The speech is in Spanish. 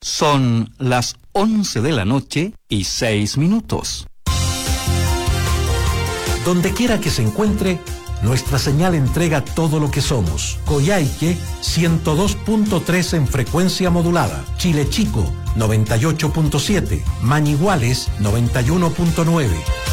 Son las 11:06 PM. Donde quiera que se encuentre, nuestra señal entrega todo lo que somos. Coyhaique 102.3 en frecuencia modulada. Chile Chico 98.7. Mañiguales 91.9.